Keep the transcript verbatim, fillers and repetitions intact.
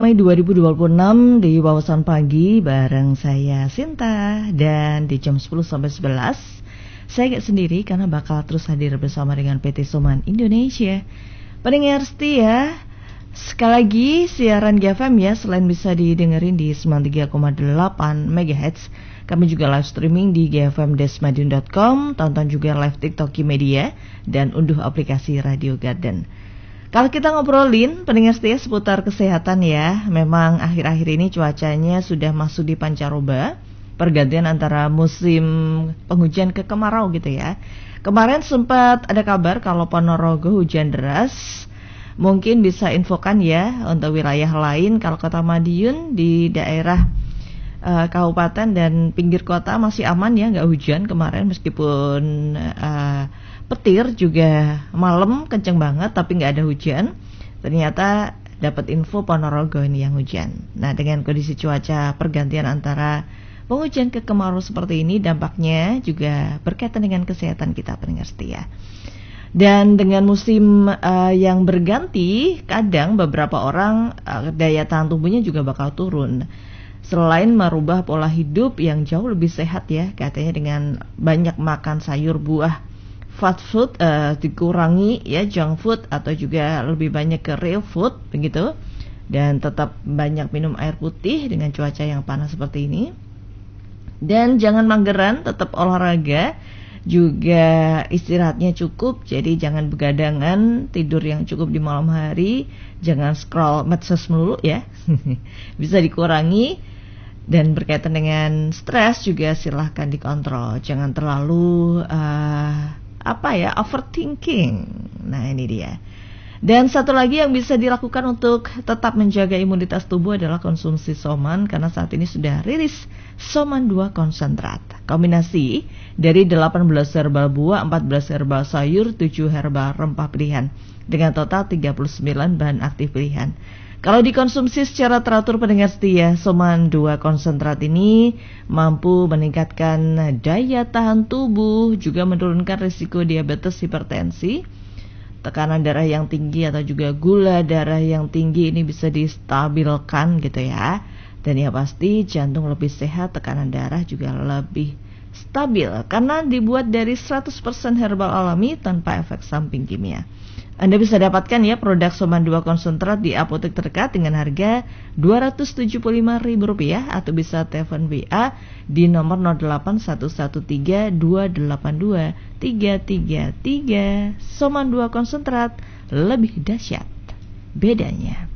Mei dua ribu dua puluh enam di Wawasan Pagi bareng saya Sinta, dan di jam sepuluh sampai sebelas saya gak sendiri karena bakal terus hadir bersama dengan P T Soman Indonesia. Pendengar setia, sekali lagi siaran G F M ya, selain bisa didengerin di sembilan puluh tiga koma delapan megahertz, kami juga live streaming di g f m dash madiun dot com, tonton juga live TikTok Media, dan unduh aplikasi Radio Garden. Kalau kita ngobrolin pendengar setia seputar kesehatan ya, memang akhir-akhir ini cuacanya sudah masuk di pancaroba, pergantian antara musim penghujan ke kemarau gitu ya. Kemarin sempat ada kabar kalau Ponorogo hujan deras. Mungkin bisa infokan ya untuk wilayah lain, kalau Kota Madiun di daerah uh, kabupaten dan pinggir kota masih aman ya, nggak hujan kemarin meskipun uh, petir juga malam kenceng banget tapi nggak ada hujan. Ternyata dapat info Ponorogo ini yang hujan. Nah, dengan kondisi cuaca pergantian antara penghujan ke kemarau seperti ini, dampaknya juga berkaitan dengan kesehatan kita pendengar setia. Dan dengan musim uh, yang berganti, kadang beberapa orang uh, daya tahan tubuhnya juga bakal turun. Selain merubah pola hidup yang jauh lebih sehat ya, katanya dengan banyak makan sayur, buah, fast food uh, dikurangi ya, junk food, atau juga lebih banyak ke real food begitu, dan tetap banyak minum air putih dengan cuaca yang panas seperti ini. Dan jangan mageran, tetap olahraga, juga istirahatnya cukup. Jadi jangan begadangan, tidur yang cukup di malam hari, jangan scroll medsos melulu ya. Bisa dikurangi. Dan berkaitan dengan stres juga silahkan dikontrol, jangan terlalu uh, apa ya, overthinking. Nah, ini dia. Dan satu lagi yang bisa dilakukan untuk tetap menjaga imunitas tubuh adalah konsumsi Soman, karena saat ini sudah rilis Soman dua konsentrat. Kombinasi dari delapan belas herbal buah, empat belas herbal sayur, tujuh herbal rempah pilihan, dengan total tiga puluh sembilan bahan aktif pilihan. Kalau dikonsumsi secara teratur pendengar setia, Soman dua konsentrat ini mampu meningkatkan daya tahan tubuh, juga menurunkan risiko diabetes, hipertensi, tekanan darah yang tinggi, atau juga gula darah yang tinggi ini bisa distabilkan gitu ya. Dan yang pasti jantung lebih sehat, tekanan darah juga lebih stabil karena dibuat dari seratus persen herbal alami tanpa efek samping kimia. Anda bisa dapatkan ya produk Soman dua konsentrat di apotek terdekat dengan harga dua ratus tujuh puluh lima ribu rupiah, atau bisa telepon W A di nomor nol delapan satu satu tiga dua delapan dua tiga tiga tiga. Soman dua konsentrat, lebih dahsyat bedanya.